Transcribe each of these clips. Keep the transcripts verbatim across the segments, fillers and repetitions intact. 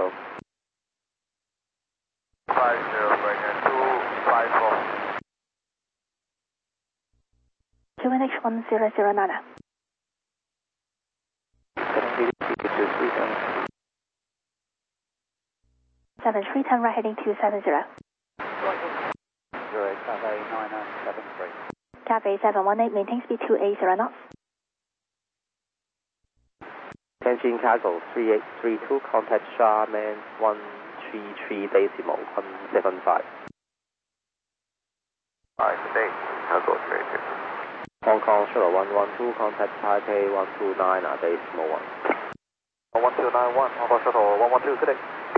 Bravo. five zero, Breaker two five four. Q N H one zero zero nine. seven three ten right heading two seven zero. zero eight Cafe nine nine seven three. Cafe seven one eight, maintain speed two eight zero knots. Tianjin Cargo three eight three two, contact Charman one three three decimal one seven five. Alright, today, Cargo three eight two. Hong Kong Shuttle one one two, contact Taipei one two nine decimal one. one two nine one, Hong Kong Shuttle one one two, today.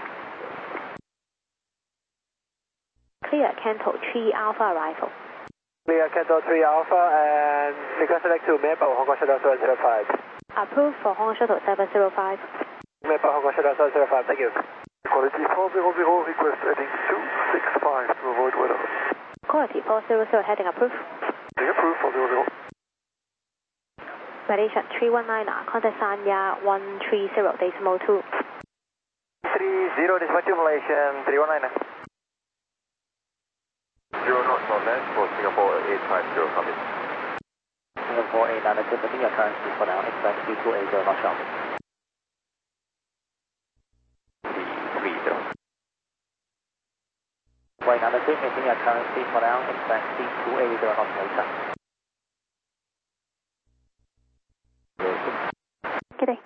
Clear Canto three Alpha arrival. Clear Canto three Alpha and request select to Maple Hong Kong Shuttle seven zero five. Approved for Hong Kong Shuttle seven zero five. Maple Hong Kong Shuttle seven zero five, thank you. Quality four zero zero, request heading two six five to avoid weather. Quality four zero zero, heading approved. Heading approved four zero zero. Malaysia three one nine, contact Sanya one three zero decimal two. three zero decimal two Malaysian three one nine. Zero knots on land for Singapore eight five zero, copy. Singapore eight nine two, setting your current speed for now, expect speed two eight zero knots sharp. three zero. Flight nine two, maintaining your current speed for now, expect speed two eight zero knots later. Good day.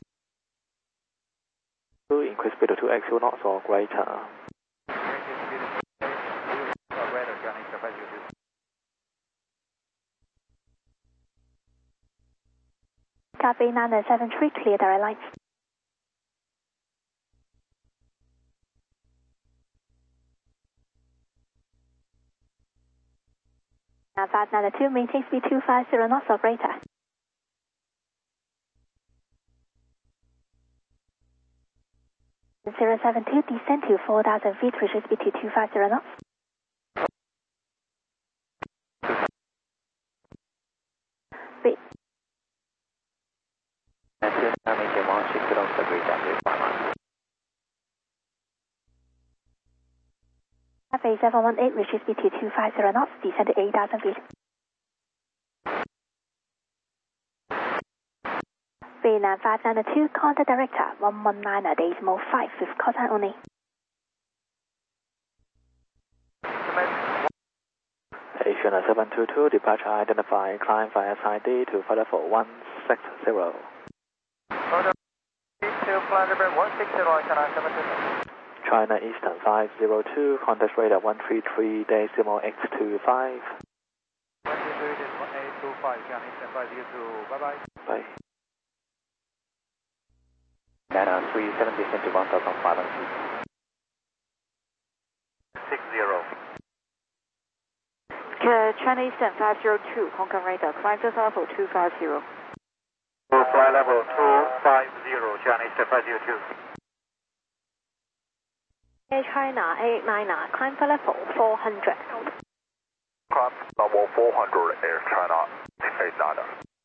To increase speed to two X zero knots or greater. Cafe nine seven three, clear direct lines. And five nine two, maintain speed two five zero knots or greater. zero seven two, descend to four thousand feet, reach speed to two five zero knots. Wait. Cafe seven one eight, reach speed to two five zero knots, descend to eight thousand feet. V nine five nine two, contact director one one nine decimal five with call time only. Asian seven two two, departure identify, climb via S I D to flight level one six zero. China Eastern five zero two, contact radar one three three decimal X two five. one three three decimal eight two five, China Eastern five zero two, bye bye. Bye. Data three seventy to one thousand five hundred feet. six zero. China Eastern five zero two, Hong Kong radar, climb to level two five zero. Flight level two five zero, China Eastern five zero two. Air China eight nine, climb to level four hundred. Climb level four hundred, Air China eight nine.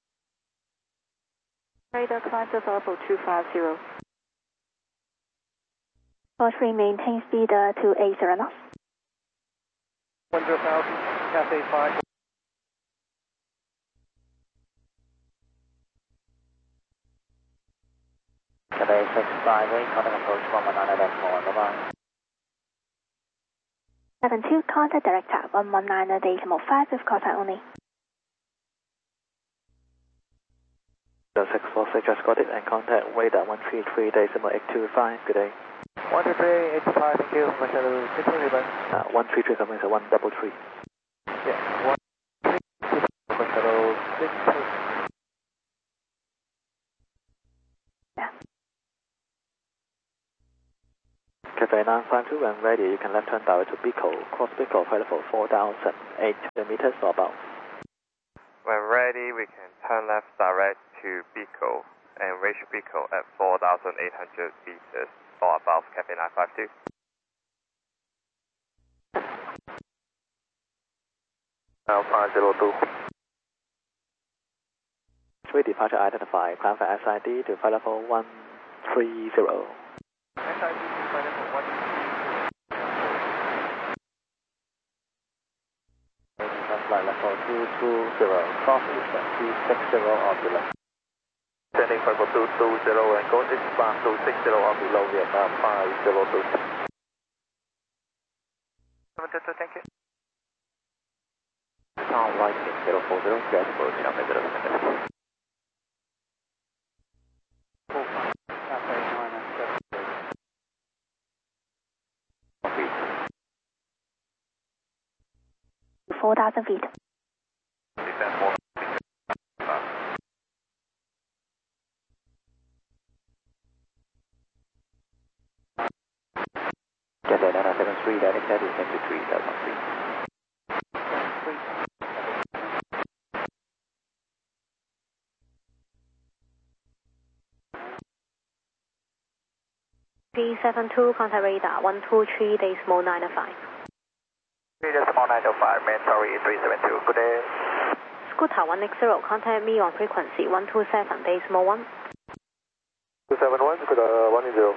Radar climb to level two five zero. four three, maintain speed uh, two eight zero knots. one zero thousand, Cafe five. Cafe six five eight, contact approach one one nine decimal one, bye bye. seven two, contact director one one nine decimal five with call time only. The six four six just got it and contact radar one three three decimal X two five. Good day. one three three eight two five, thank you. Marshall, continue, bye. Uh, one three three coming, so one double three. Yeah, one three two, Marshall, six two. Yeah. Cafe nine five two, when ready, you can left turn direct to Pico, cross Pico, flight level four thousand eight hundred meters or above. When ready, we can turn left direct to Pico and reach Pico at four thousand eight hundred meters or above, Cafe nine five two. Now five zero two. Three departure identified, climb for S I D to flight level one three zero. S I D to flight two two zero, cross eastern two six zero or below. Standing five four two two zero and go eastbound two six zero or below Vietnam five zero two. seven two two, thank you. Town right in zero four zero, get approach number zero seven. four thousand feet. Cathay nine seven three, direct head descent to three thousand feet. three seven two, contact radar one two three, decimal nine five. three decimal nine five, Mentari three seven two, good day. Scooter one X zero, contact me on frequency one two seven, decimal one. two seven one, Scooter one zero.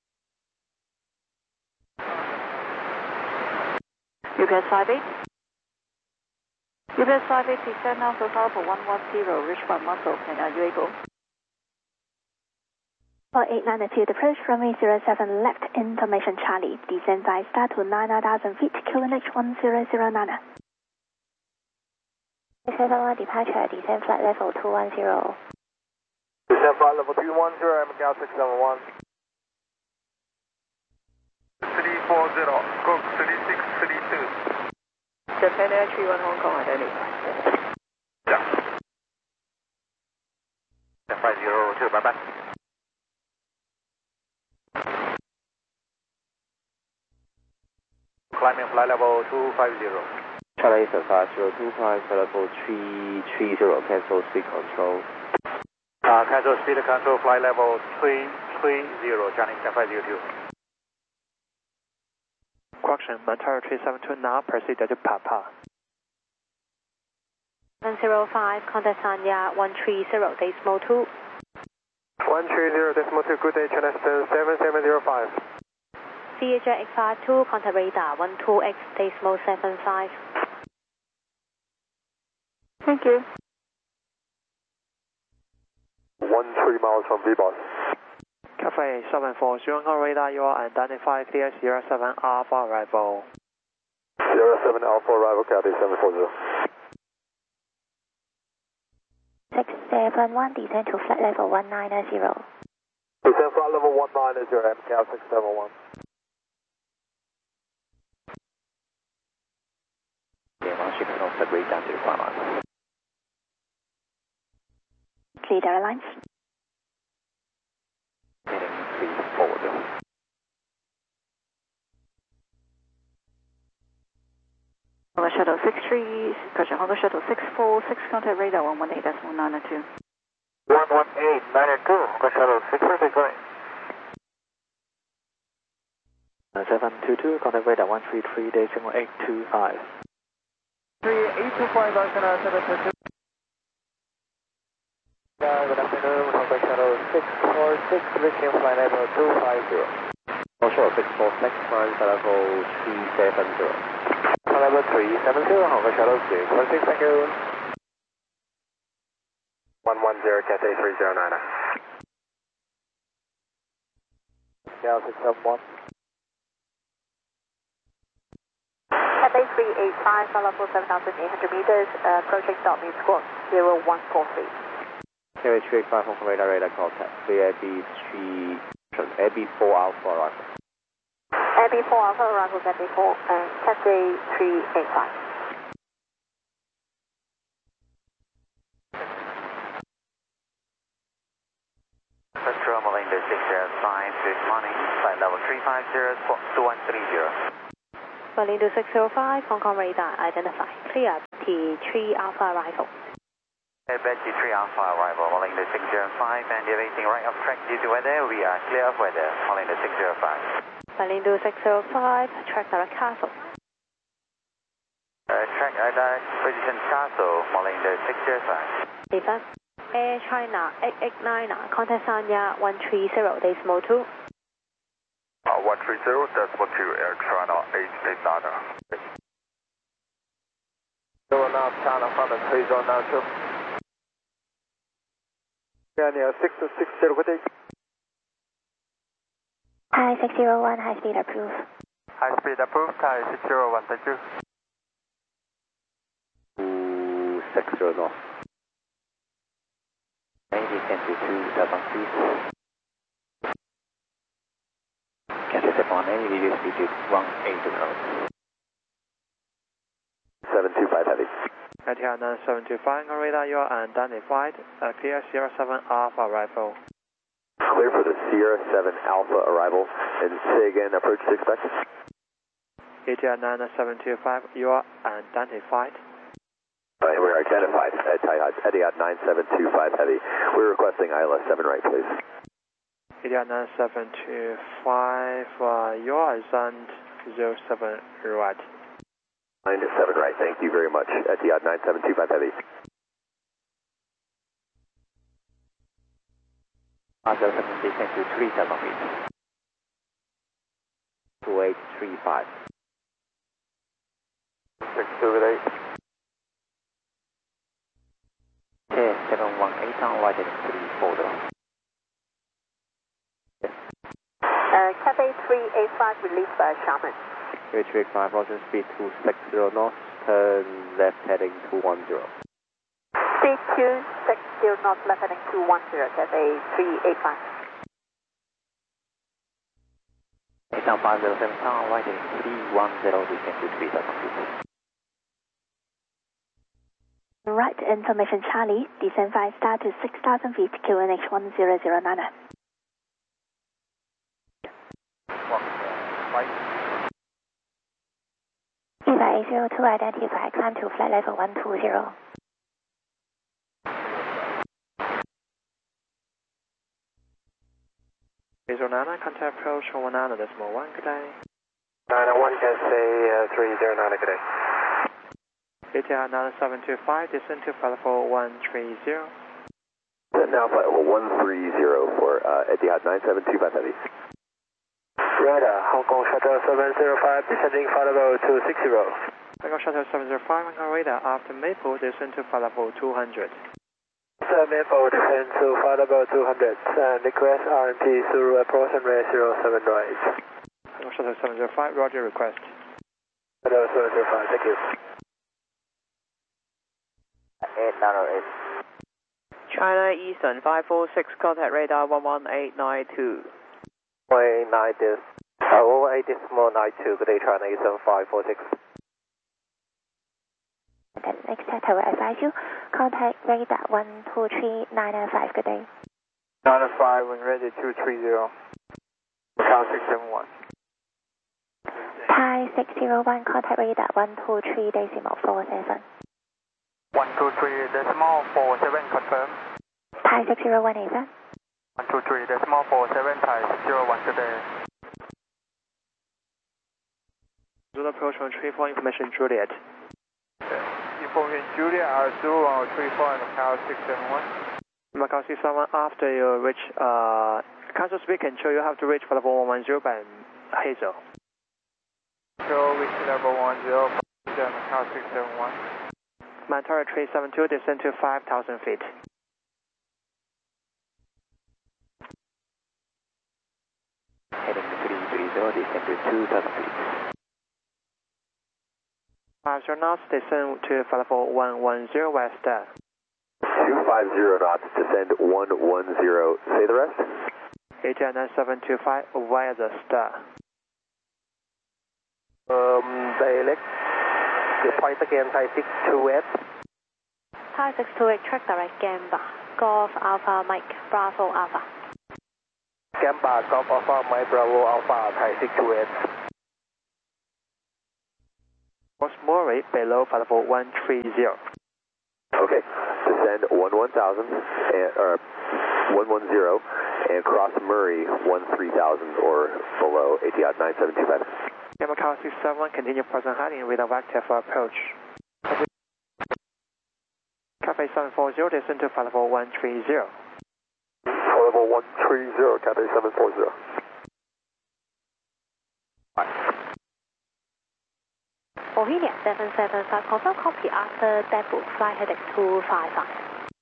U P S five eight. U P S five eight, descend now for Alpha one one zero, Richmond Muscle, and are you able? four eight nine two, approach runway zero seven left, information Charlie, descend by star to nine thousand feet, Q N H one zero zero nine. seven one departure, descend flight level two one zero. Descend flight level two one zero, M C L six seven one. three four zero, Cook three six three two. Japan Air three one Hong Kong, identify. Yeah. five zero two, bye bye. Climbing flight level two five zero. Charlie five zero two five, flight level three three zero, cancel speed control. Uh, cancel speed control, flight level three three zero, Johnny five zero two. Correction, Mentari three seven two now, proceed to Papa. seven zero five, contact Sanya one three zero, decimal two. one three zero, decimal two, good day, China seven seven zero five. C H X five two, contact radar one two X, decimal seven five. Thank you. one three miles from V-Boss. Cafe seven four zero on radar, you are identified clear zero seven Alpha arrival. zero seven Alpha arrival, Cathay seven four zero. six seven one, descend to flight level one nine zero. Descend flight level one nine zero, M C L six seven one. Shipping off the bridge down to the flight line. Clear airlines. Heading three forward. Honda Shuttle six three, correction, Honda Shuttle six four six, contact radar one one eight decimal nine two. one one eight nine two, Honda Shuttle six four six, going. seven two two, contact radar one three three, decimal eight two five. three eight two five, Arsenal seven two two. Good afternoon, Honda Shuttle six four six, reaching flight level two five zero. Honda Shuttle six four six, flight level three seven zero. Flight level three seven zero, Honda Shuttle six four six, thank you. one one zero, Cathay three zero nine. Cal six seven one. Cathay three eight five, flight level seven thousand eight hundred meters, uh, approaching stop means squawk zero one four three. Cathay three eight five, Hong Kong radar, radar contact. Clear A B three, A B four Alpha arrival. A B four Alpha arrival, Cathay four, and Cathay three eight five. Central Malinda six zero five, good morning. Flight level three five zero, squawk two one three zero. Berlin six zero five, Hong Kong radar, identify. Clear T three Alpha arrival. Betty three Alpha arrival, Malinda six zero five, and deviating right of track due to weather, we are clear of weather, Malinda six zero five. Berlin six zero five, track direct Castle. Uh, track uh, direct position Castle, Malinda six zero five. Defense. Air China eight eight nine, contact Sanya one three zero, decimal two. Uh, one three zero, decimal two, Air China eight eight nine. Zero now, China from the three zero now two. Yeah, near six six zero, good day. Thai six zero one, high speed approved. High speed approved, Thai six zero one, thank you. Two six zero north. Maybe ten to two thousand feet. Catch step on A, reduce speed to one eight zero. seven two five heavy. Etihad nine seven two five, radar, you are unidentified. Uh, clear Sierra seven Alpha arrival. Clear for the Sierra seven Alpha arrival. And say again, approach to expect. Etihad nine seven two five, you are unidentified. Uh, we are identified at Etihad nine seven two five heavy. We're requesting I L S seven right, please. Etihad nine seven two five, uh, you are assigned zero seven right. nine seven right, thank you very much. Etihad nine seven two five heavy. Oscar seven descend to three thousand feet. two eight three five. six two eight. Okay, seven one eight on right at three four zero. Uh, Cathay three eight five, released by Shaman. three three five, Roger, speed two six zero north, turn left heading two one zero. Speed two six zero north, left heading two one zero, Cathay three eight five. eight down five zero seven, on right at three one zero, descend to three thousand feet. Right information Charlie, descend five star to six thousand feet, Q N H one zero zero nine. Eva eight zero two identify, climb to flight level one two zero. Visual Nana, contact approach one nine decimal one, good day. nine one can say uh, three zero nine, good day. Etihad nine seven two five, descend to flight level one three zero. Now flight level one three zero for uh, Etihad nine seven two five heavy. Radar, Hong Kong Shuttle seven zero five, descending flight level two six zero. Hong Kong Shuttle seven zero five, Hong Kong radar, after Maple, descend to flight level two hundred. Maple, descend to flight level two hundred, and request R M P through approach and rate zero seven right. Hong Kong Shuttle seven zero five, roger request. Shuttle seven zero five, thank you. eight nine eight. China Eastern five four six, contact radar one one eight nine two. one eight nine this. Uh, one eight decimal nine two, good day, China Eastern five four six. The next sector will advise you, contact radar one two three nine five, good day. nine five, when ready, two three zero. Macau six seven one. Thai six zero one, contact radar one two three decimal four seven. one two three decimal four seven, confirm. Thai six zero one is that? one two three decimal four seven, Thai six zero one, good day. Zulu approach one three four, information Juliet. Information Juliet, R zero one three four, Macau six seven one. Macau six seven one, after you reach, uh, Council speed control, you have to reach for level one one zero by Hazel. So reach level one zero, Macau six seven one. Mantara three seven two, descend to five thousand feet. Heading three three zero, descend to two thousand feet. five zero knots, descend to flight level one one zero west. two five zero knots, descend one one zero. Say the rest? Etihad nine seven two five, via the star. Um, direct. Deploy again, Thai six two eight. Thai six two eight, track direct Gamba, Golf Alpha Mike, Bravo Alpha. Gamba, Golf Alpha, Mike, Bravo Alpha, Thai six two eight. Osmori below flight level one three zero. Okay, descend one one thousand, and, or one one zero, and cross Murray one three thousand or below, Etihad nine seven two five. Macau six seven one, continue present heading with a vector for approach. Cathay seven four zero, descend to flight level one three zero. For level one three zero, Cathay seven four zero. Bohemia seven seven five, confirm copy after depot, flight heading two five five.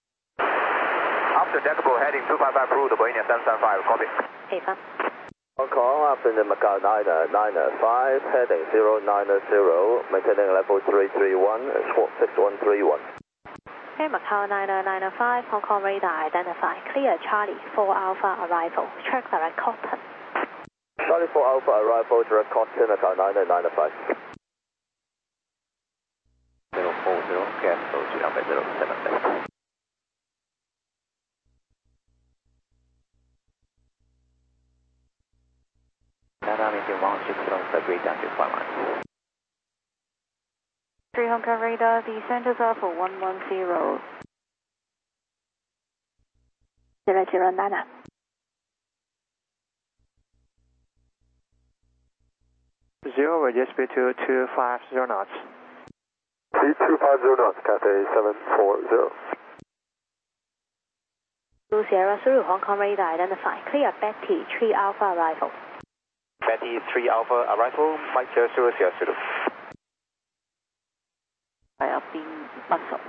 After depot heading two five five, route Bohemia seven seven five, copy. Affirm. Hong Kong, after the Macau nine nine five, heading zero nine zero, maintaining level three three one, squawk six one three one. Okay, Macau nine nine five, Hong Kong radar identified. Clear Charlie four Alpha arrival. Check direct Cotton. Charlie four Alpha arrival, direct Cotton, Macau nine nine five. zero four zero, cancel to number zero seven left. Nana meeting one six zero, agree down to five miles. three Hong Kong radar, descend to Alpha one one zero. zero zero Nana. Zero, reduce speed to two five zero knots. Speed two five zero knots, Cathay seven four zero. Blue Sierra Zulu, Hong Kong radar identified. Clear Betty three Alpha arrival. Betty three Alpha arrival, Mike zero zero Sierra Zulu. I have been muscle.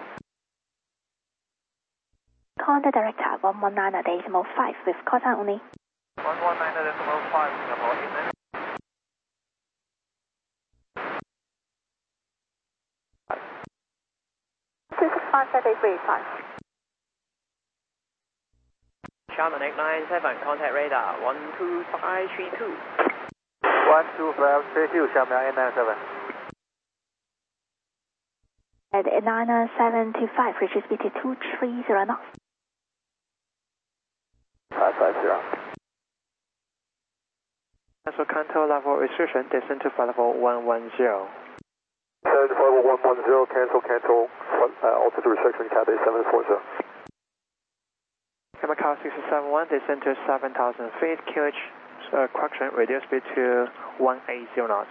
Contact director one one nine decimal five with Cotton only. one one nine decimal five, Singapore eight minutes. two six five seven three five. Charman eight nine seven, contact radar one two five three two. one two five three two, Charman eight nine seven. At nine seven two five, reduce speed to two three zero knots. five five zero. Cancel contour level restriction, descend to flight level one one zero. Descend to flight level one one zero, cancel, cancel, uh, altitude restriction, Cathay seven four zero. Macau six seven one, descend to seven thousand feet, Q H uh, correction, reduce speed to one eight zero knots.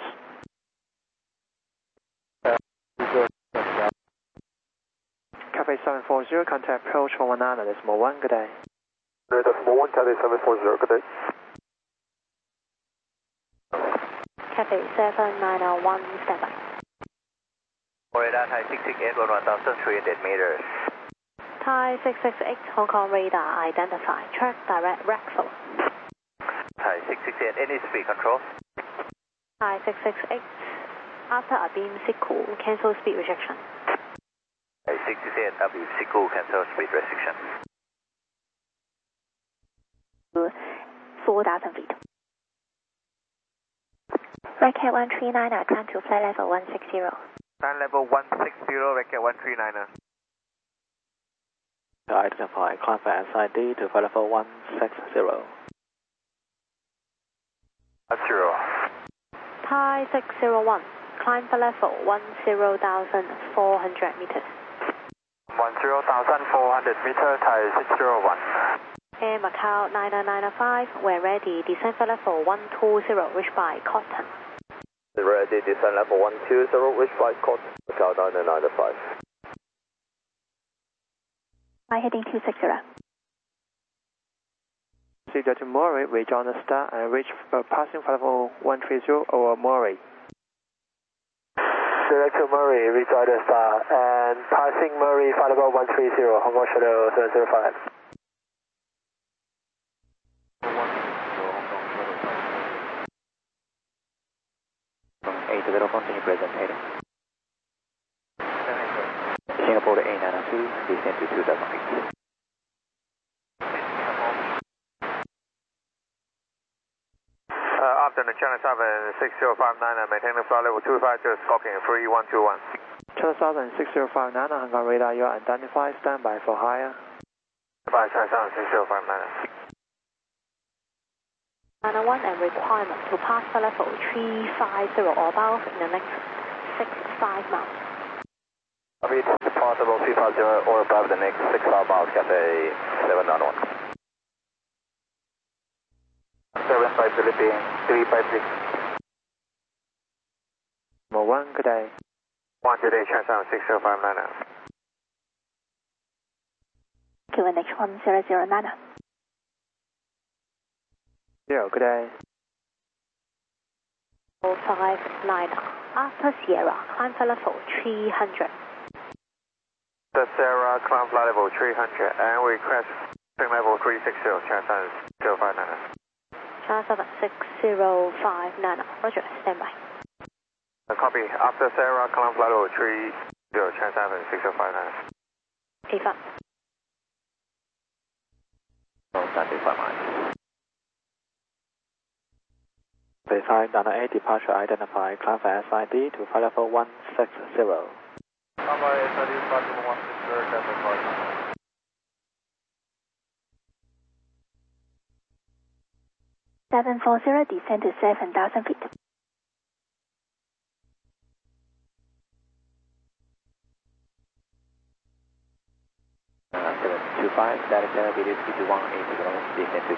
Cathay seven four zero, contact approach one one nine decimal one, good day. Decimal one, Cathay seven four zero, good day. Cathay seven nine one, standby. Radar Thai six six eight, one thousand three hundred meters. Thai six six eight, Hong Kong radar identified. Track direct Rackful. Thai six six eight, any speed control? Thai six six eight, after a beam signal, cancel speed restriction. Thai six six eight, W signal, cancel speed restriction. four thousand feet. Red Cat one three nine, climb to flight level one six zero. Climb level one six zero, Red Cat one three nine. Identify, climb for S I D to flight level one six zero. Zero. Thai six zero one, climb for level one zero thousand four hundred meters. one zero thousand four hundred meters, Thai six zero one. Air Macau nine nine five, we're ready. Descend for level one two zero, reach by Cotton. Ready, descend level one two zero, reach by Cotton, Macau nine nine five. I heading two six zero. Procedure to Murray, rejoin the star and reach uh, passing flight level one three zero over Murray. Direct to Murray, rejoin the star and passing Murray flight level one three zero, Hong Kong Shadow seven zero five. eight zero, continue present heading. Singapore eight nine two, descend to two thousand feet. Uh, after the China seven six zero five nine, maintain the flight level two five zero, stalking three one two one. China seven six zero five nine, Hong Kong radar, you are identified, standby for higher. Goodbye, China seven six zero five nine. China one and requirement to pass the level three five zero or above in the next six five miles. Reach possible three five zero or above the next six miles, Cathay seven nine one. seven five Philippines, three five six. Number one, good day. one today, China seven six zero five nine. Q N H one zero zero nine. Zero, good day. four five nine. after Sierra, climb flight level three hundred. The Sierra, climb flight level three hundred, and request spin level three sixty, China seven zero five nine. China seven six zero five nine, roger, standby. Copy, after Sierra, climb flight level three zero, China seven six zero five nine. A five. seventy-five miles. Verified Dana eight departure identified, climb for S I D to flight level one six zero. Climb for S I D, flight level one six zero, Delta five nine. seven four zero, descend to seven thousand feet. seven two five, Delta Center, B D C two one eight zero, descend to